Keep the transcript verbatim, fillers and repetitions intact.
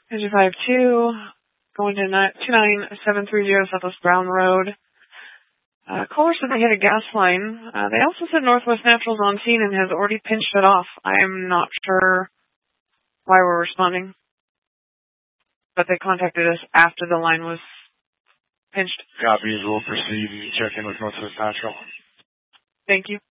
Engine five two, going to two nine seven three zero Southwest Brown Road. Uh, caller said they hit a gas line. Uh, they also said Northwest Natural's on scene and has already pinched it off. I'm not sure why we're responding, but they contacted us after the line was pinched. Copies will proceed and check in with Northwest Natural. Thank you.